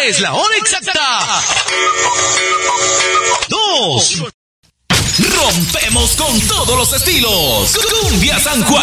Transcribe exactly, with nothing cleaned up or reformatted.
es la hora exacta. Dos. Rompemos con todos los estilos. Cumbia San Juan.